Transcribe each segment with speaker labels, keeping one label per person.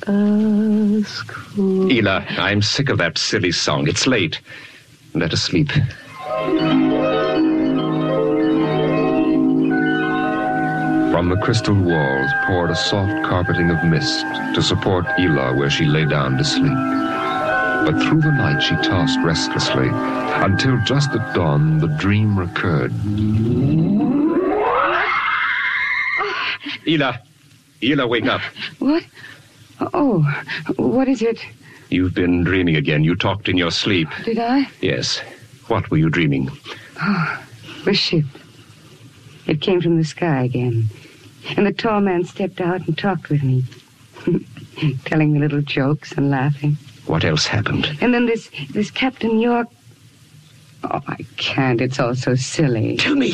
Speaker 1: Ask for...
Speaker 2: Ela, I'm sick of that silly song. It's late. Let us sleep.
Speaker 3: From the crystal walls poured a soft carpeting of mist to support Ela where she lay down to sleep. But through the night she tossed restlessly until just at dawn the dream recurred.
Speaker 2: Ela, wake up.
Speaker 1: What? Oh, what is it?
Speaker 2: You've been dreaming again. You talked in your sleep.
Speaker 1: Did I?
Speaker 2: Yes. What were you dreaming?
Speaker 1: Oh, the ship. It came from the sky again. And the tall man stepped out and talked with me, telling me little jokes and laughing.
Speaker 2: What else happened?
Speaker 1: And then this Captain York... Oh, I can't. It's all so silly.
Speaker 2: Tell me.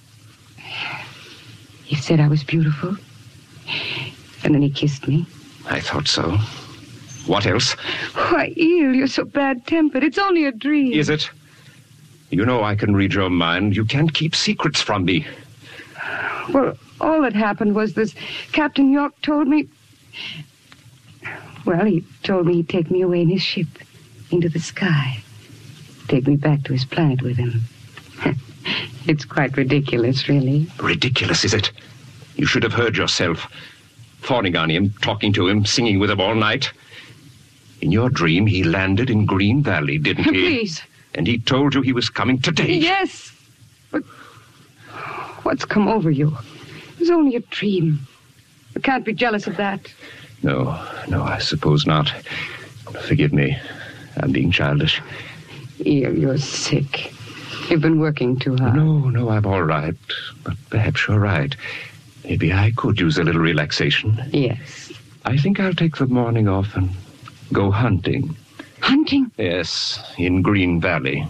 Speaker 1: He said I was beautiful. And then he kissed me.
Speaker 2: I thought so. What else?
Speaker 1: Why, Eel, you're so bad-tempered. It's only a dream.
Speaker 2: Is it? You know I can read your mind. You can't keep secrets from me.
Speaker 1: Well, all that happened was this Captain York told me... Well, he told me he'd take me away in his ship into the sky. Take me back to his planet with him. It's quite ridiculous, really.
Speaker 2: Ridiculous, is it? You should have heard yourself. Fawning on him, talking to him, singing with him all night. In your dream, he landed in Green Valley, didn't he?
Speaker 1: Please.
Speaker 2: And he told you he was coming today.
Speaker 1: Yes. But what's come over you? It was only a dream. You can't be jealous of that.
Speaker 2: No, I suppose not. Forgive me. I'm being childish.
Speaker 1: You're sick. You've been working too hard.
Speaker 2: No, I'm all right. But perhaps you're right. Maybe I could use a little relaxation.
Speaker 1: Yes.
Speaker 2: I think I'll take the morning off and go hunting.
Speaker 1: Hunting?
Speaker 2: Yes, in Green Valley.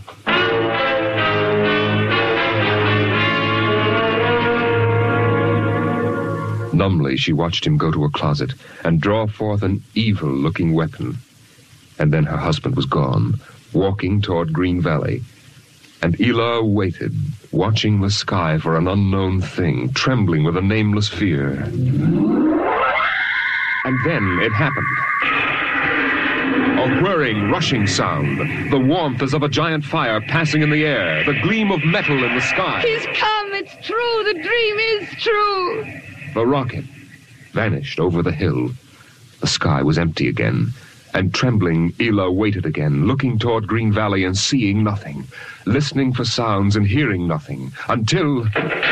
Speaker 3: Numbly, she watched him go to a closet and draw forth an evil-looking weapon. And then her husband was gone, walking toward Green Valley. And Ela waited, watching the sky for an unknown thing, trembling with a nameless fear. And then it happened. A whirring, rushing sound, the warmth as of a giant fire passing in the air, the gleam of metal in the sky.
Speaker 1: He's come, it's true, the dream is true.
Speaker 3: The rocket vanished over the hill. The sky was empty again. And trembling, Ela waited again, looking toward Green Valley and seeing nothing, listening for sounds and hearing nothing, until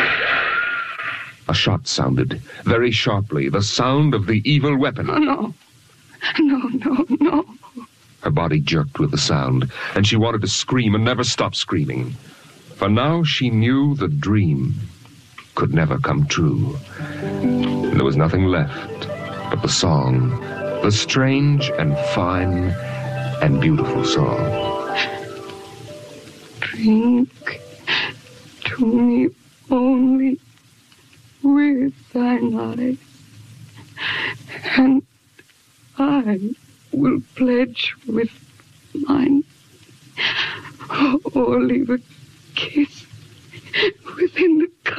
Speaker 3: a shot sounded, very sharply, the sound of the evil weapon.
Speaker 1: Oh, no. No.
Speaker 3: Her body jerked with the sound, and she wanted to scream and never stop screaming. For now she knew the dream could never come true. There was nothing left but the song, the strange and fine and beautiful song.
Speaker 1: Drink to me only with thine eyes, and I will pledge with mine, or leave a kiss within the